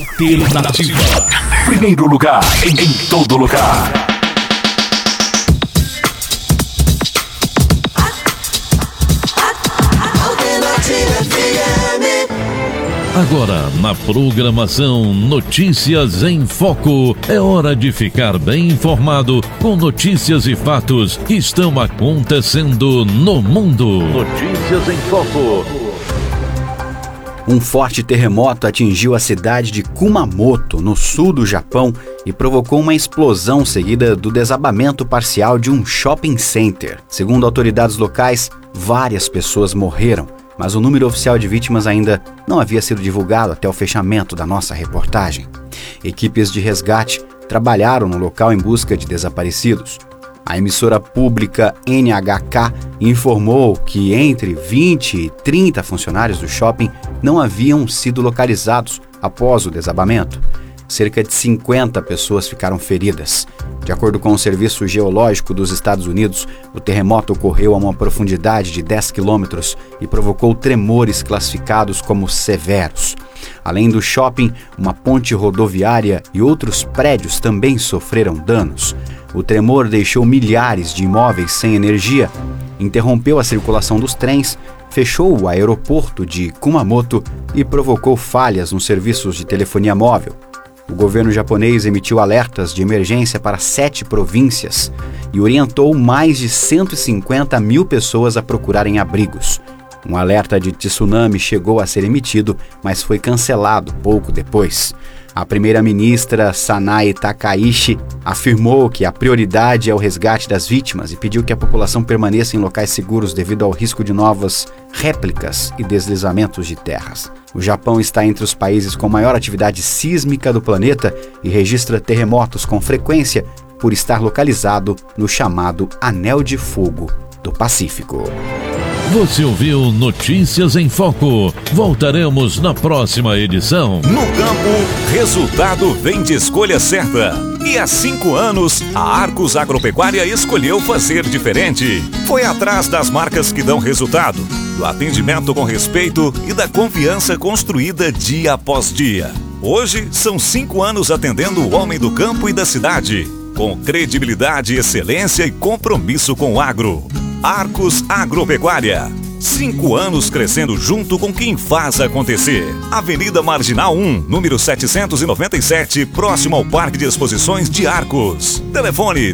Alternativa. Primeiro lugar em todo lugar. Agora, na programação Notícias em Foco, é hora de ficar bem informado com notícias e fatos que estão acontecendo no mundo. Notícias em Foco. Um forte terremoto atingiu a cidade de Kumamoto, no sul do Japão, e provocou uma explosão seguida do desabamento parcial de um shopping center. Segundo autoridades locais, várias pessoas morreram, mas o número oficial de vítimas ainda não havia sido divulgado até o fechamento da nossa reportagem. Equipes de resgate trabalharam no local em busca de desaparecidos. A emissora pública NHK informou que entre 20 e 30 funcionários do shopping não haviam sido localizados após o desabamento. Cerca de 50 pessoas ficaram feridas. De acordo com o Serviço Geológico dos Estados Unidos, o terremoto ocorreu a uma profundidade de 10 quilômetros e provocou tremores classificados como severos. Além do shopping, uma ponte rodoviária e outros prédios também sofreram danos. O tremor deixou milhares de imóveis sem energia, interrompeu a circulação dos trens, fechou o aeroporto de Kumamoto e provocou falhas nos serviços de telefonia móvel. O governo japonês emitiu alertas de emergência para 7 províncias e orientou mais de 150 mil pessoas a procurarem abrigos. Um alerta de tsunami chegou a ser emitido, mas foi cancelado pouco depois. A primeira-ministra Sanae Takaichi afirmou que a prioridade é o resgate das vítimas e pediu que a população permaneça em locais seguros devido ao risco de novas réplicas e deslizamentos de terras. O Japão está entre os países com maior atividade sísmica do planeta e registra terremotos com frequência por estar localizado no chamado Anel de Fogo do Pacífico. Você ouviu Notícias em Foco. Voltaremos na próxima edição. No campo, resultado vem de escolha certa. E há 5 anos, a Arcos Agropecuária escolheu fazer diferente. Foi atrás das marcas que dão resultado, do atendimento com respeito e da confiança construída dia após dia. Hoje, são 5 anos atendendo o homem do campo e da cidade, com credibilidade, excelência e compromisso com o agro. Arcos Agropecuária. 5 anos crescendo junto com quem faz acontecer. Avenida Marginal 1, número 797, próximo ao Parque de Exposições de Arcos. Telefone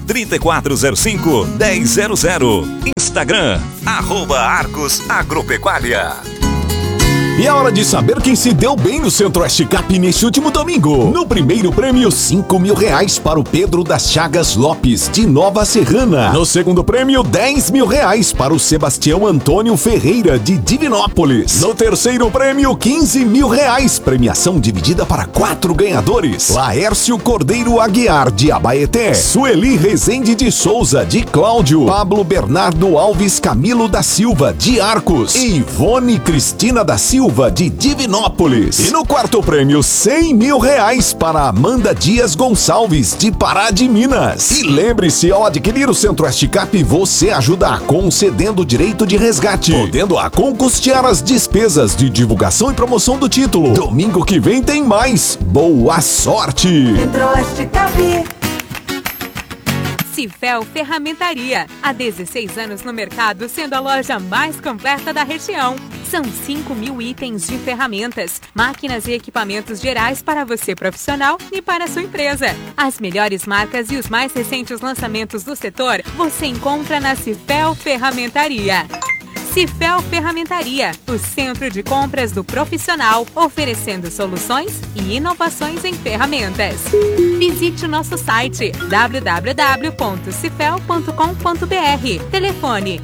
3405-1000. Instagram, @Arcos Agropecuária. E é hora de saber quem se deu bem no Centro-Oeste Cap neste último domingo. No primeiro prêmio, R$5.000 para o Pedro das Chagas Lopes, de Nova Serrana. No segundo prêmio, R$10.000 para o Sebastião Antônio Ferreira, de Divinópolis. No terceiro prêmio, R$15.000, premiação dividida para 4 ganhadores. Laércio Cordeiro Aguiar, de Abaeté. Sueli Rezende de Souza, de Cláudio. Pablo Bernardo Alves Camilo da Silva, de Arcos. E Ivone Cristina da Silva, de Divinópolis. E no quarto prêmio, R$100.000 para Amanda Dias Gonçalves, de Pará de Minas. E lembre-se, ao adquirir o Centro-Oeste Cap, você ajuda a concedendo o direito de resgate, podendo a custear as despesas de divulgação e promoção do título. Domingo que vem tem mais. Boa sorte! Centro-Oeste Cap. Cifel Ferramentaria. Há 16 anos no mercado, sendo a loja mais completa da região. São 5.000 itens de ferramentas, máquinas e equipamentos gerais para você profissional e para a sua empresa. As melhores marcas e os mais recentes lançamentos do setor você encontra na Cifel Ferramentaria. Cifel Ferramentaria, o centro de compras do profissional, oferecendo soluções e inovações em ferramentas. Visite o nosso site www.cifel.com.br. Telefone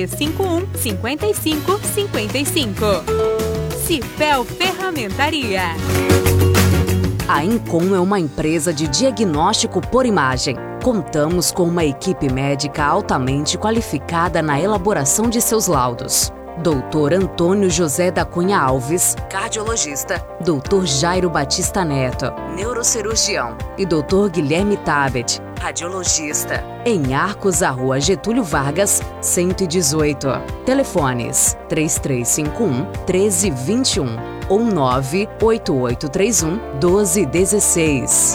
3351-5555. Cifel Ferramentaria. A Incom é uma empresa de diagnóstico por imagem. Contamos com uma equipe médica altamente qualificada na elaboração de seus laudos. Dr. Antônio José da Cunha Alves, cardiologista, Dr. Jairo Batista Neto, neurocirurgião, e Dr. Guilherme Tabet, radiologista, em Arcos, à Rua Getúlio Vargas, 118. Telefones 3351-1321 ou 98831-1216.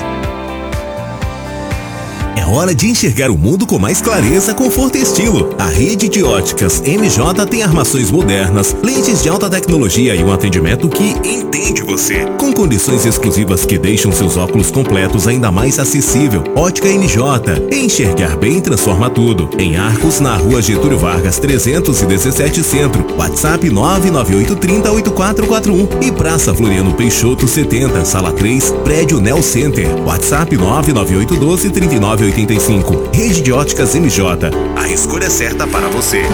É hora de enxergar o mundo com mais clareza, conforto e estilo. A rede de óticas MJ tem armações modernas, lentes de alta tecnologia e um atendimento que entende você. Com condições exclusivas que deixam seus óculos completos ainda mais acessível. Ótica MJ. Enxergar bem transforma tudo. Em Arcos, na Rua Getúlio Vargas 317 Centro. WhatsApp 99830-8441. E Praça Floriano Peixoto 70, Sala 3, Prédio Nel Center. WhatsApp 99812-3985. Rede de Óticas MJ. A escolha certa para você.